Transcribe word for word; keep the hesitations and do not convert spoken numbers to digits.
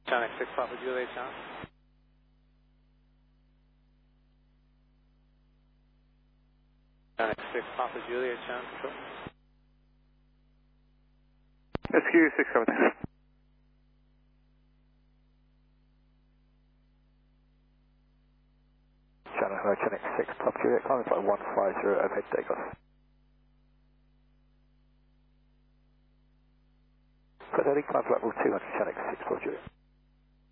Channel six Papa Juliet, Channel. Channel six Papa Juliet, Channel Control. S Q six seven. Channel hello, Channel six Papa Juliet, climbing flight one five zero, overhead takeoff. Flight heading, climb flight level two hundred, Channel six Papa Juliet.